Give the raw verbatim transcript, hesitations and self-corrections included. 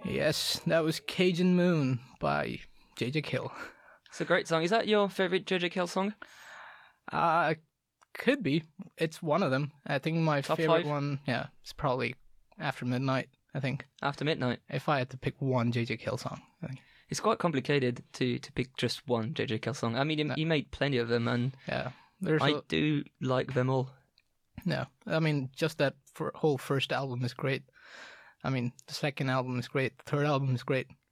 Yes, that was Cajun Moon by J J Kill. It's a great song. Is that your favorite J J Kill song? Uh, could be. It's one of them. I think my Top favorite five? one, yeah, it's probably After Midnight, I think. After Midnight. If I had to pick one J J Kill song, I think. It's quite complicated to, to pick just one J J Kill song. I mean, you, you made plenty of them, and Yeah, there's I a, do like them all. no. I mean, just that for, whole first album is great. I mean, the second album is great. The third album is great.